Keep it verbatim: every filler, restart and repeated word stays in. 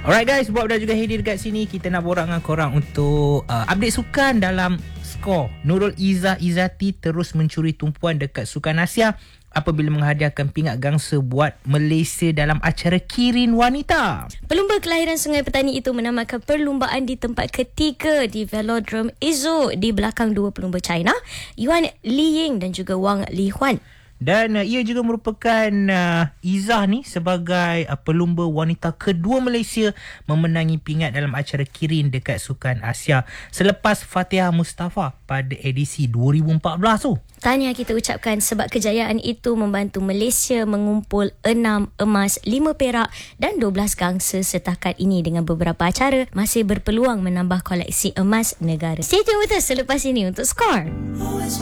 Alright guys, Bob dah juga hadir dekat sini. Kita nak borak dengan korang untuk uh, update sukan dalam skor. Nurul Izzah Izzati terus mencuri tumpuan dekat Sukan Asia apabila menghadiahkan pingat gangsa buat Malaysia dalam acara Kirin Wanita. Pelumba kelahiran Sungai Petani itu menamatkan perlumbaan di tempat ketiga di Velodrome Izo di belakang dua pelumba China, Yuan Li Ying dan juga Wang Lihuan. Dan uh, ia juga merupakan uh, Izzah ni sebagai uh, pelumba wanita kedua Malaysia memenangi pingat dalam acara Kirin dekat Sukan Asia selepas Fatihah Mustafa pada edisi dua ribu empat belas tu. Tahniah kita ucapkan sebab kejayaan itu membantu Malaysia mengumpul enam emas, lima perak dan dua belas gangsa setakat ini dengan beberapa acara masih berpeluang menambah koleksi emas negara. Stay tune with us selepas ini untuk skor.